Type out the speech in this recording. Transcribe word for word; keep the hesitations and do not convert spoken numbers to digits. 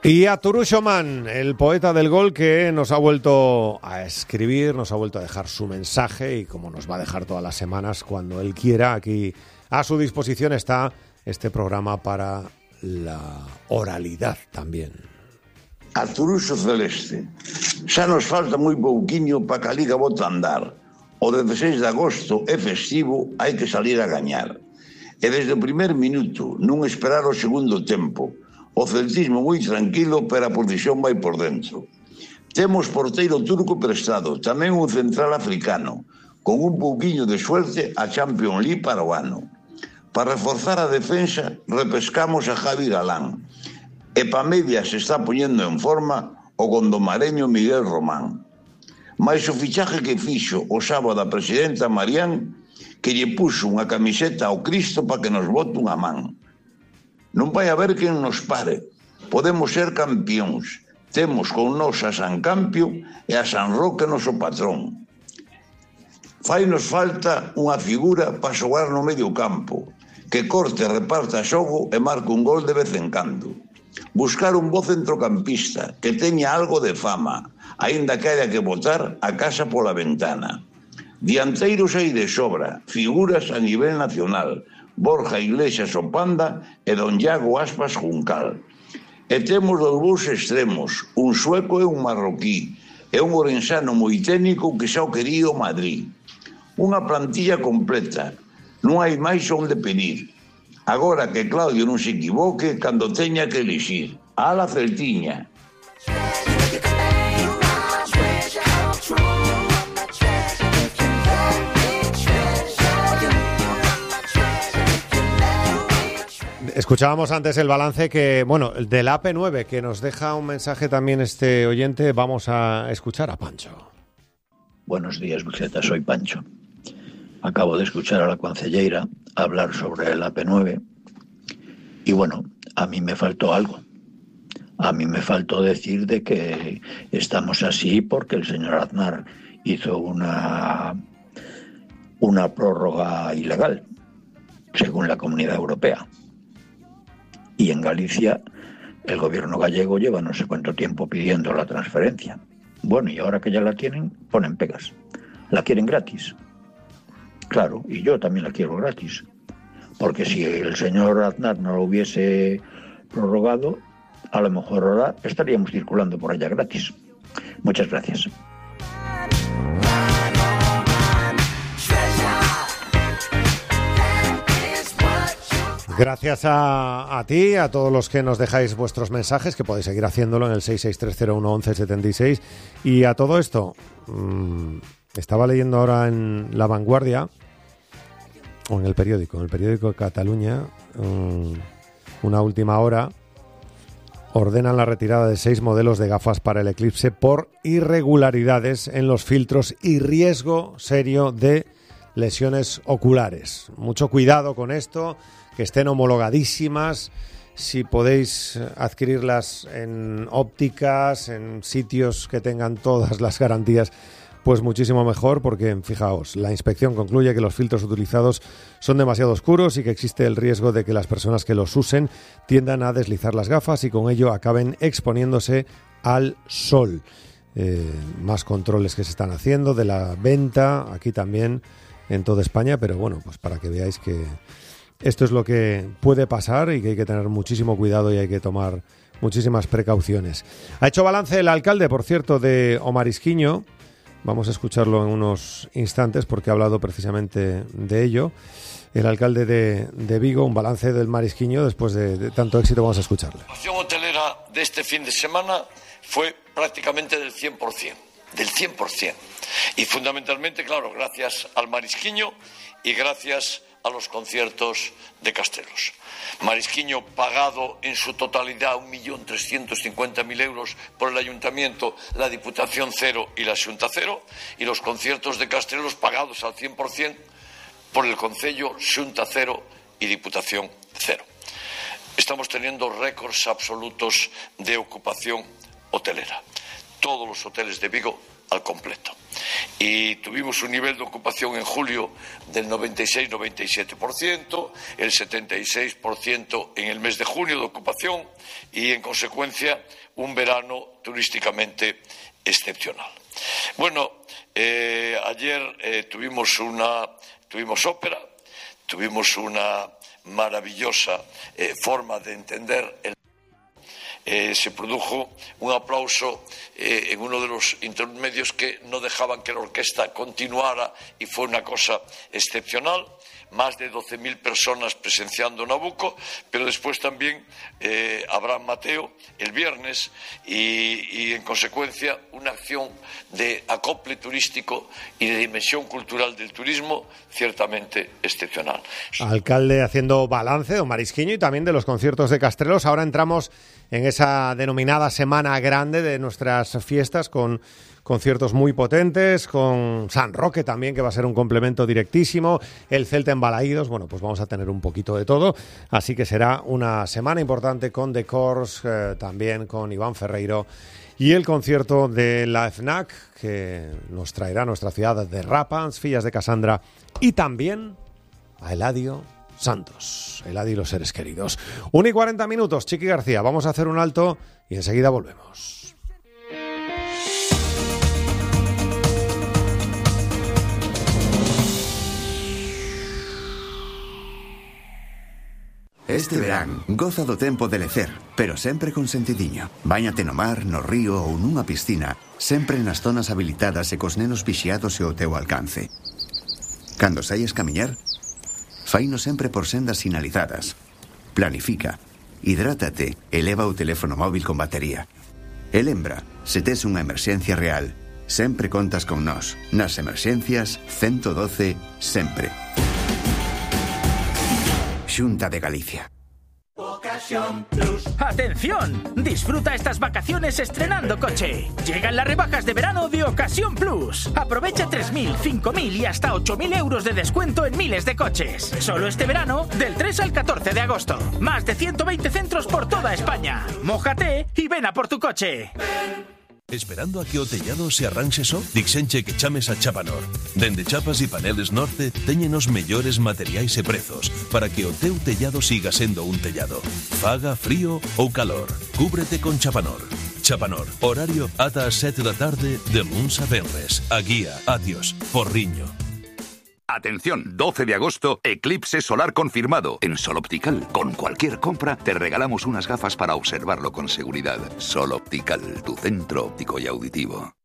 Y a Turucho Man, el poeta del gol, que nos ha vuelto a escribir, nos ha vuelto a dejar su mensaje, y como nos va a dejar todas las semanas cuando él quiera, aquí a su disposición está este programa para la oralidad también. A Turuxo Celeste, xa nos falta moi pouquiño para que a Liga bote a andar. O dezasseis de agosto é festivo, hai que salir a gañar. E desde o primer minuto, non esperar o segundo tempo. O celtismo moi tranquilo, pero a posición vai por dentro. Temos porteiro turco prestado, tamén un central africano. Con un pouquiño de suerte, a Champions League para o ano. Para reforzar a defensa, repescamos a Javi Galán. E pa media se está poñendo en forma o gondomareño Miguel Román. Mais o fichaje que fixo o sábado a presidenta Marián, que lle puxo unha camiseta ao Cristo para que nos bote unha man. Non vai haber quen nos pare. Podemos ser campións. Temos con nos a San Campio e a San Roque noso patrón. Fai nos falta unha figura para xogar no medio campo, que corte, reparta xogo e marque un gol de vez en cando. Buscar un bo centrocampista que teña algo de fama, aínda que haya que botar a casa pola ventana. Dianteiros hai de sobra, figuras a nivel nacional, Borja Iglesias o Panda e don Iago Aspas Juncal. E temos dos dous extremos, un sueco e un marroquí, e un orensano moi técnico que xa o quería o Madrid. Unha plantilla completa, non hai máis onde pedir. Agora que Claudio non se equivoque cando teña que elixir. A la Celtiña. Escuchábamos antes el balance que, bueno, del A P nueve, que nos deja un mensaje también este oyente. Vamos a escuchar a Pancho. Buenos días, Buceta, soy Pancho. Acabo de escuchar a la concelleira hablar sobre el A P nueve y bueno, a mí me faltó algo. A mí me faltó decir de que estamos así porque el señor Aznar hizo una, una prórroga ilegal, según la Comunidad Europea. Y en Galicia el gobierno gallego lleva no sé cuánto tiempo pidiendo la transferencia. Bueno, y ahora que ya la tienen, ponen pegas. La quieren gratis. Claro, y yo también la quiero gratis. Porque si el señor Aznar no lo hubiese prorrogado, a lo mejor ahora estaríamos circulando por allá gratis. Muchas gracias. Gracias a, a ti, a todos los que nos dejáis vuestros mensajes, que podéis seguir haciéndolo en el seis seis tres cero uno once setenta y seis. Y a todo esto, mmm, estaba leyendo ahora en La Vanguardia, o en el periódico, en el periódico de Cataluña, mmm, una última hora, ordenan la retirada de seis modelos de gafas para el eclipse por irregularidades en los filtros y riesgo serio de lesiones oculares. Mucho cuidado con esto, que estén homologadísimas. Si podéis adquirirlas en ópticas, en sitios que tengan todas las garantías, pues muchísimo mejor, porque fijaos, la inspección concluye que los filtros utilizados son demasiado oscuros y que existe el riesgo de que las personas que los usen tiendan a deslizar las gafas y con ello acaben exponiéndose al sol. Eh, más controles que se están haciendo de la venta, aquí también en toda España, pero bueno, pues para que veáis que esto es lo que puede pasar y que hay que tener muchísimo cuidado y hay que tomar muchísimas precauciones. Ha hecho balance el alcalde, por cierto, de O Marisquiño. Vamos a escucharlo en unos instantes porque ha hablado precisamente de ello. El alcalde de, de Vigo, un balance del Marisquiño después de, de tanto éxito. Vamos a escucharle. La acción hotelera de este fin de semana fue prácticamente del cien por ciento. Del cien por ciento. Y fundamentalmente, claro, gracias al Marisquiño y gracias a los conciertos de Castelos. Marisquiño pagado en su totalidad un millón trescientos cincuenta mil euros por el Ayuntamiento, la Diputación cero y la Xunta cero, y los conciertos de Castelos pagados al cien por ciento por el Concello, Xunta cero y Diputación cero. Estamos teniendo récords absolutos de ocupación hotelera. Todos los hoteles de Vigo al completo. Y tuvimos un nivel de ocupación en julio del noventa y seis noventa y siete por ciento, el setenta y seis por ciento en el mes de junio de ocupación y, en consecuencia, un verano turísticamente excepcional. Bueno, eh, ayer eh, tuvimos una tuvimos ópera, tuvimos una maravillosa eh, forma de entender el Eh, se produjo un aplauso eh, en uno de los intermedios que no dejaban que la orquesta continuara y fue una cosa excepcional. Más de doce mil personas presenciando Nabucco, pero después también eh, Abraham Mateo el viernes y, y, en consecuencia, una acción de acople turístico y de dimensión cultural del turismo ciertamente excepcional. Alcalde haciendo balance, don Marisquiño, y también de los conciertos de Castrelos. Ahora entramos en esa denominada Semana Grande de nuestras fiestas con conciertos muy potentes, con San Roque también, que va a ser un complemento directísimo, el Celta en Balaídos. Bueno, pues vamos a tener un poquito de todo, así que será una semana importante con The Corrs, eh, también con Iván Ferreiro y el concierto de la FNAC, que nos traerá a nuestra ciudad de Rapans, Fillas de Casandra, y también a Eladio Santos, Eladio y los seres queridos. Una y cuarenta minutos, Chiqui García, vamos a hacer un alto y enseguida volvemos. Este verán, goza do tempo de lecer, pero sempre con sentidiño. Báñate no mar, no río ou nunha piscina, sempre nas zonas habilitadas e cos nenos vixiados e ao teu alcance. Cando saies camiñar, faino sempre por sendas sinalizadas. Planifica, hidrátate e leva o teléfono móvil con batería. E lembra, se tes unha emerxencia real, sempre contas con nós. Nas emerxencias, ciento doce, sempre. Xunta de Galicia. Ocasión Plus. ¡Atención! Disfruta estas vacaciones estrenando coche. Llegan las rebajas de verano de Ocasión Plus. Aprovecha tres mil, cinco mil y hasta ocho mil euros de descuento en miles de coches. Solo este verano, del tres al catorce de agosto. Más de ciento veinte centros por toda España. Mójate y ven a por tu coche. Esperando a que o tellado se arranxe só? Dixenche que chames a Chapanor. Dende Chapas e Paneles Norte teñen os mellores materiais e prezos para que o teu tellado siga sendo un tellado. Faga frío ou calor, cúbrete con Chapanor. Chapanor, horario ata as sete da tarde de luns a venres. A guía, adiós, Porriño. Atención, doce de agosto, eclipse solar confirmado. En Sol Optical, con cualquier compra, te regalamos unas gafas para observarlo con seguridad. Sol Optical, tu centro óptico y auditivo.